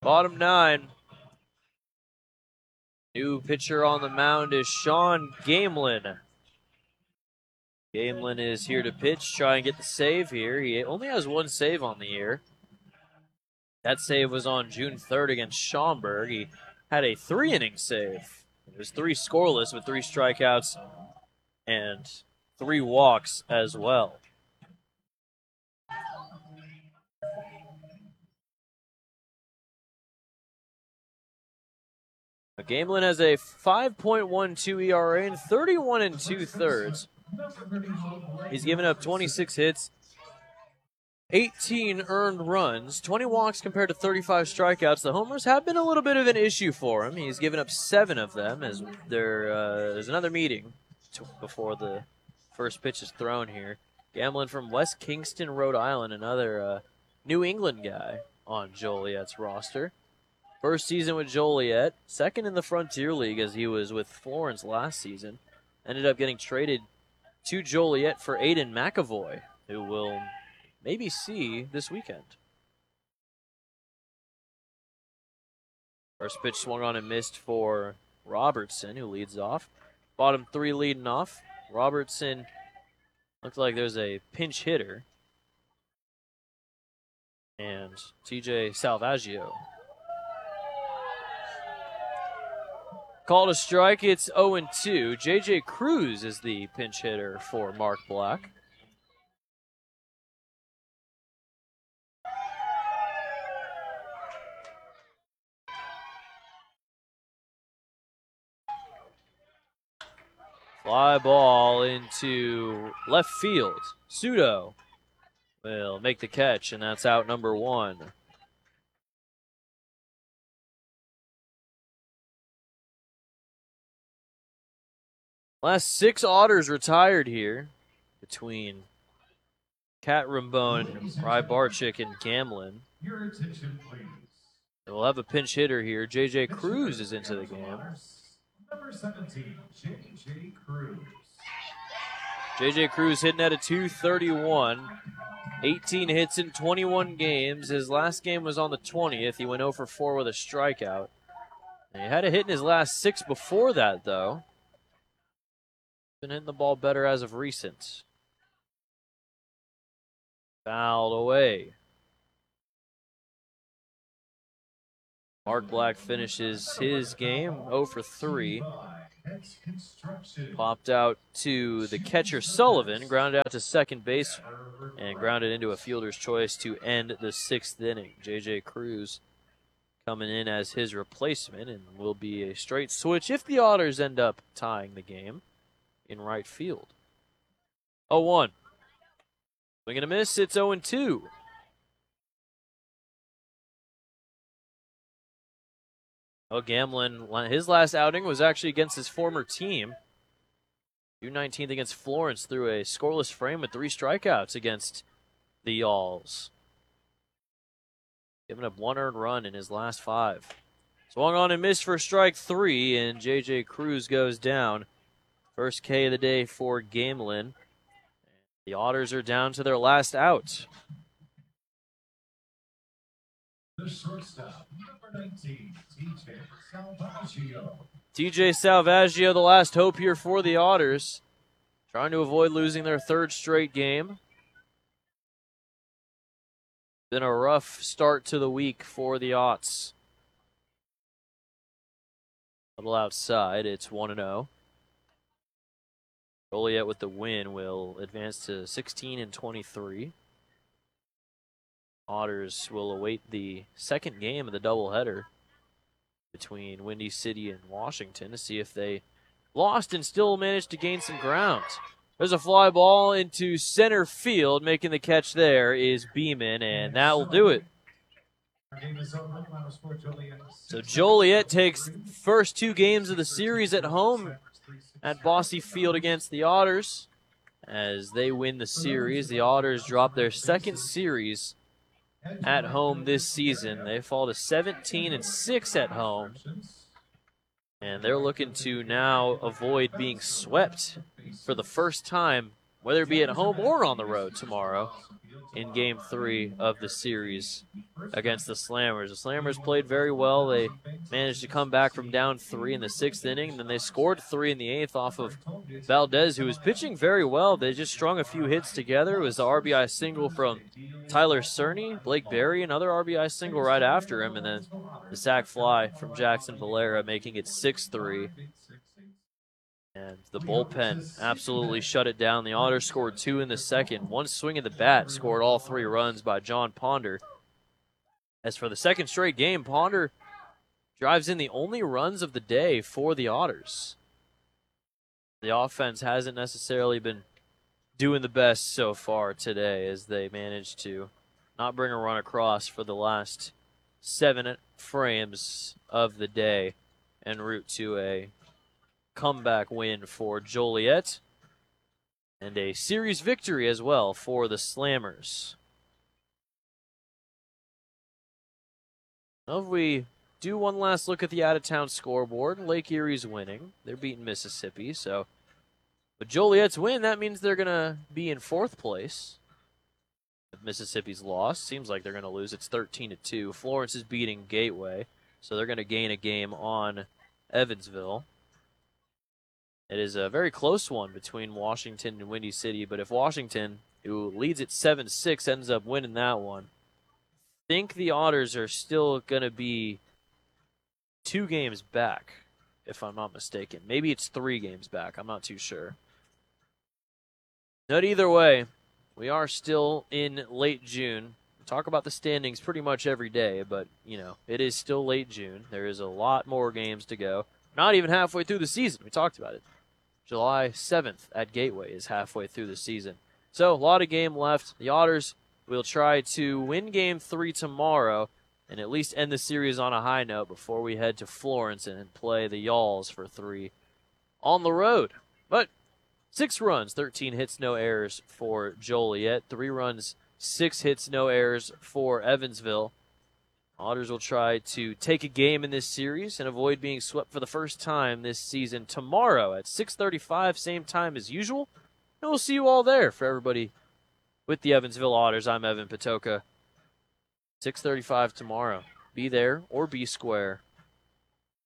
Bottom 9. New pitcher on the mound is Sean Gamelin. Gamelin is here to pitch, try and get the save here. He only has one save on the year. That save was on June 3rd against Schaumburg. He had a 3-inning save. It was 3 scoreless with 3 strikeouts and 3 walks as well. Gamelin has a 5.12 ERA and 31 2/3. He's given up 26 hits, 18 earned runs, 20 walks compared to 35 strikeouts. The homers have been a little bit of an issue for him. He's given up 7 of them as there's another meeting before the first pitch is thrown here. Gamelin from West Kingston, Rhode Island, another New England guy on Joliet's roster. First season with Joliet, second in the Frontier League as he was with Florence last season. Ended up getting traded to Joliet for Aiden McAvoy, who will maybe see this weekend. First pitch swung on and missed for Robertson, who leads off. Bottom 3 leading off. Robertson looked like there's a pinch hitter. And TJ Salvaggio. Called a strike, it's 0-2. J.J. Cruz is the pinch hitter for Mark Black. Fly ball into left field. Sudo will make the catch, and that's out number 1. Last 6 Otters retired here between Cat Rambone, Rybarczyk, and Gamelin. Your attention, please. We'll have a pinch hitter here. J.J. Cruz is into the game. Number 17, J.J. Cruz. J.J. Cruz hitting at a .231. 18 hits in 21 games. His last game was on the 20th. He went 0 for 4 with a strikeout. And he had a hit in his last 6 before that, though. Been hitting the ball better as of recent. Fouled away. Mark Black finishes his game 0 for 3. Popped out to the catcher Sullivan, grounded out to second base, and grounded into a fielder's choice to end the 6th inning. J.J. Cruz coming in as his replacement, and will be a straight switch if the Otters end up tying the game in right field. 0-1. Swing and a miss, it's 0-2. Oh, Gamelin, his last outing was actually against his former team. June 19th against Florence threw a scoreless frame with 3 strikeouts against the Yalls. Giving up 1 earned run in his last 5. Swung on and missed for strike 3, and J.J. Cruz goes down. First K of the day for Gamelin. The Otters are down to their last out. The shortstop, number 19, TJ Salvaggio. TJ Salvaggio, the last hope here for the Otters. Trying to avoid losing their 3rd straight game. Been a rough start to the week for the Otts. A little outside, it's 1-0. Joliet with the win will advance to 16-23. Otters will await the 2nd game of the doubleheader between Windy City and Washington to see if they lost and still managed to gain some ground. There's a fly ball into center field. Making the catch there is Beeman, and that will do it. So Joliet takes first 2 games of the series at home at Bosse Field against the Otters. As they win the series, the Otters drop their 2nd series at home this season. They fall to 17-6 at home. And they're looking to now avoid being swept for the first time, whether it be at home or on the road tomorrow. in Game 3 of the series against the Slammers. The Slammers played very well. They managed to come back from down 3 in the 6th inning, and then they scored 3 in the 8th off of Valdez, who was pitching very well. They just strung a few hits together. It was the RBI single from Tyler Cerny, Blake Berry, another RBI single right after him, and then the sac fly from Jackson Valera, making it 6-3. And the bullpen absolutely shut it down. The Otters scored 2 in the 2nd. One swing of the bat scored all 3 runs by John Ponder. As for the second straight game, Ponder drives in the only runs of the day for the Otters. The offense hasn't necessarily been doing the best so far today, as they managed to not bring a run across for the last 7 frames of the day en route to a comeback win for Joliet and a series victory as well for the Slammers. Now, if we do one last look at the out-of-town scoreboard, Lake Erie's winning. They're beating Mississippi, so with Joliet's win, that means they're going to be in 4th place. If Mississippi's loss, seems like they're going to lose. It's 13-2. Florence is beating Gateway, so they're going to gain a game on Evansville. It is a very close one between Washington and Windy City, but if Washington, who leads at 7-6, ends up winning that one, I think the Otters are still going to be 2 games back, if I'm not mistaken. Maybe it's 3 games back. I'm not too sure. But either way, we are still in late June. We talk about the standings pretty much every day, but, you know, it is still late June. There is a lot more games to go. Not even halfway through the season. We talked about it. July 7th at Gateway is halfway through the season. So, a lot of game left. The Otters will try to win Game 3 tomorrow and at least end the series on a high note before we head to Florence and play the Yalls for 3 on the road. But 6 runs, 13 hits, no errors for Joliet. 3 runs, 6 hits, no errors for Evansville. Otters will try to take a game in this series and avoid being swept for the first time this season tomorrow at 6:35, same time as usual. And we'll see you all there. For everybody with the Evansville Otters, I'm Evan Patoka. 6:35 tomorrow. Be there or be square.